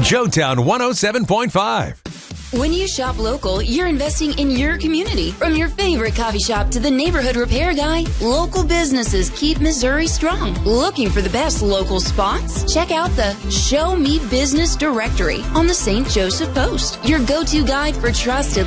Joetown 107.5. When you shop local, you're investing in your community. From your favorite coffee shop to the neighborhood repair guy, local businesses keep Missouri strong. Looking for the best local spots? Check out the Show Me Business directory on the St. Joseph Post, your go-to guide for trusted